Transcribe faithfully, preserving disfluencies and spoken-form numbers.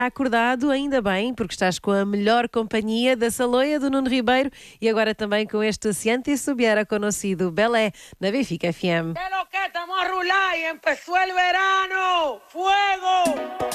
Acordado, ainda bem, porque estás com a melhor companhia da Saloia do Nuno Ribeiro e agora também com este Ciente Subiera conhecido Belé na Benfica F M. ¿Qué lo que estamos a rular y empezó el verano? ¡Fuego!